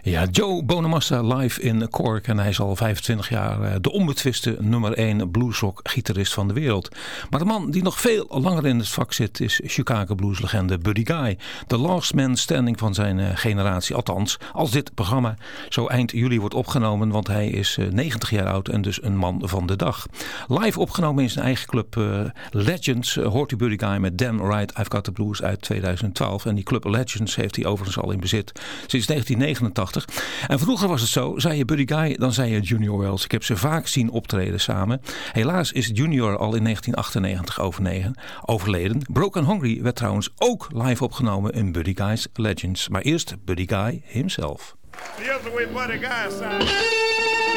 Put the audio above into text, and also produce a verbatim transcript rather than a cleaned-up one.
Ja, Joe Bonamassa live in Cork en hij is al vijfentwintig jaar de onbetwiste nummer één bluesrock-gitarist van de wereld. Maar de man die nog veel langer in het vak zit is Chicago blueslegende Buddy Guy. De last man standing van zijn generatie, althans als dit programma zo eind juli wordt opgenomen, want hij is negentig jaar oud en dus een man van de dag. Live opgenomen in zijn eigen club uh, Legends uh, hoort u Buddy Guy met Damn Right I've Got the Blues uit tweeduizend twaalf. En die club Legends heeft hij overigens al in bezit sinds negentien negenentachtig. En vroeger was het zo, zei je Buddy Guy, dan zei je Junior Wells. Ik heb ze vaak zien optreden samen. Helaas is Junior al in negentien achtennegentig overleden. Broken Hungry werd trouwens ook live opgenomen in Buddy Guy's Legends. Maar eerst Buddy Guy himself. Here's the way Buddy Guy sounds.